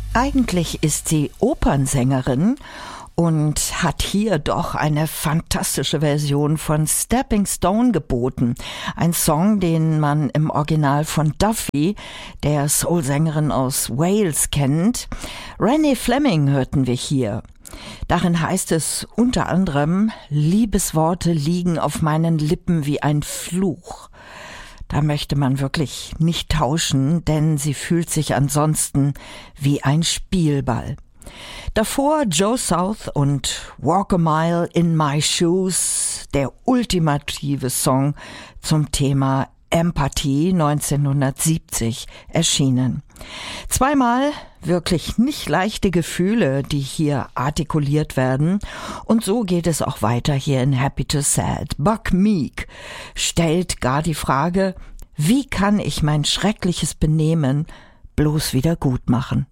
Eigentlich ist sie Opernsängerin und hat hier doch eine fantastische Version von Stepping Stone geboten. Ein Song, den man im Original von Duffy, der Soul-Sängerin aus Wales, kennt. Renee Fleming hörten wir hier. Darin heißt es unter anderem: Liebesworte liegen auf meinen Lippen wie ein Fluch. Da möchte man wirklich nicht tauschen, denn sie fühlt sich ansonsten wie ein Spielball. Davor Joe South und Walk a Mile in My Shoes, der ultimative Song zum Thema Empathie, 1970 erschienen. Zweimal wirklich nicht leichte Gefühle, die hier artikuliert werden. Und so geht es auch weiter hier in Happy to Sad. Buck Meek stellt gar die Frage: Wie kann ich mein schreckliches Benehmen bloß wieder gut machen?